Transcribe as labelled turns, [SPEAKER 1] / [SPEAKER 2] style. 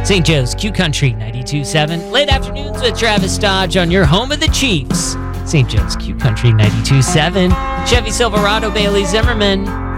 [SPEAKER 1] St. Joe's Q Country 92.7. Late afternoons with Travis Dodge on your home of the Chiefs. St. Joe's Q Country 92.7. Chevy Silverado, Bailey Zimmerman.